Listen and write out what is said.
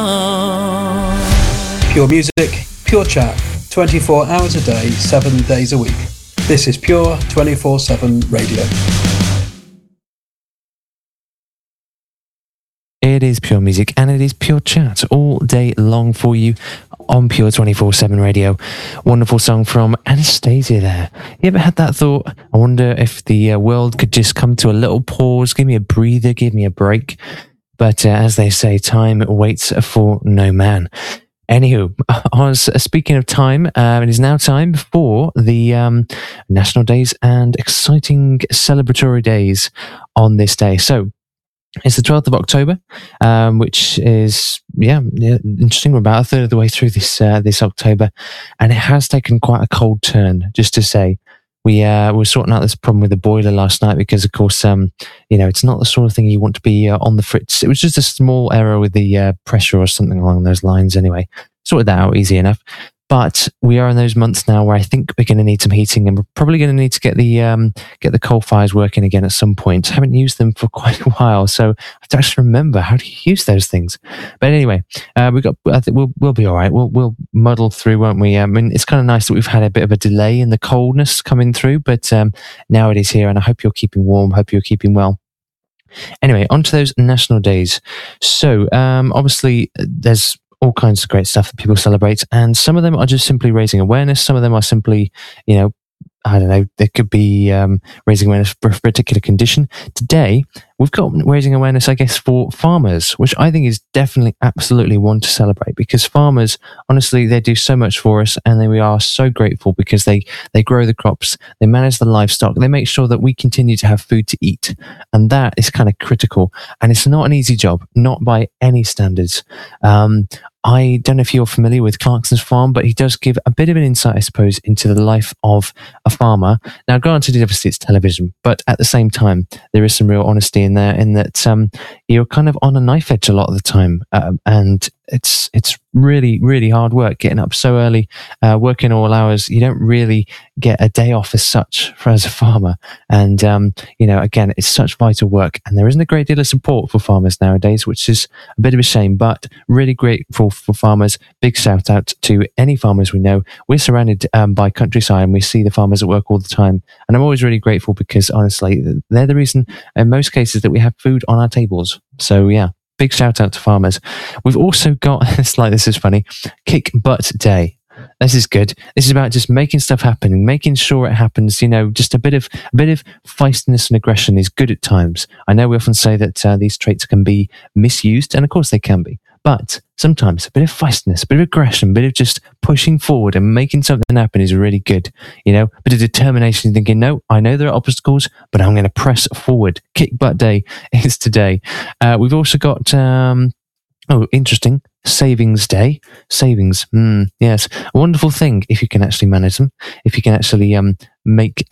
Pure music, pure chat, 24 hours a day, 7 days a week. This is Pure 24/7 Radio. It is pure music and it is pure chat all day long for you on Pure 24/7 Radio. Wonderful song from Anastasia there. You ever had that thought? I wonder if the world could just come to a little pause, give me a breather, give me a break. But as they say, time waits for no man. Anywho, speaking of time, it is now time for the national days and exciting celebratory days on this day. So, it's the 12th of October, which is, interesting. We're about a third of the way through this October, and it has taken quite a cold turn, just to say. We were sorting out this problem with the boiler last night because, of course, it's not the sort of thing you want to be on the fritz. It was just a small error with the pressure or something along those lines anyway. Sorted that out easy enough. But we are in those months now where I think we're going to need some heating, and we're probably going to need to get the coal fires working again at some point. I haven't used them for quite a while, so I have to actually remember how to use those things. But anyway, I think we'll be all right. We'll muddle through, won't we? I mean, it's kind of nice that we've had a bit of a delay in the coldness coming through, but now it is here, and I hope you're keeping warm. Hope you're keeping well. Anyway, on to those national days. So, obviously, there's all kinds of great stuff that people celebrate, and some of them are just simply raising awareness. Some of them are simply, I don't know, they could be raising awareness for a particular condition. Today, we've got raising awareness, I guess, for farmers, which I think is definitely absolutely one to celebrate, because farmers, honestly, they do so much for us, and we are so grateful because they grow the crops, they manage the livestock, they make sure that we continue to have food to eat, and that is kind of critical, and it's not an easy job, not by any standards. I don't know if you're familiar with Clarkson's Farm, but he does give a bit of an insight, I suppose, into the life of a farmer. Now, granted, obviously it's television, but at the same time, there is some real honesty in there, in that you're kind of on a knife edge a lot of the time, and it's really, really hard work getting up so early, working all hours. You don't really get a day off as such as a farmer, and again, it's such vital work, and there isn't a great deal of support for farmers nowadays, which is a bit of a shame, but really grateful for farmers. Big shout out to any farmers we know. We're surrounded by countryside, and we see the farmers at work all the time, and I'm always really grateful because, honestly, they're the reason in most cases that we have food on our tables. So yeah, big shout out to farmers. We've also got, this is funny, Kick Butt Day. This is good. This is about just making stuff happen and making sure it happens. Just a bit of feistiness and aggression is good at times. I know we often say that these traits can be misused, and of course they can be. But sometimes a bit of feistiness, a bit of aggression, a bit of just pushing forward and making something happen is really good. Bit of determination, thinking, no, I know there are obstacles, but I'm going to press forward. Kick Butt Day is today. We've also got, interesting, Savings Day. Savings, yes. A wonderful thing if you can actually manage them, if you can actually make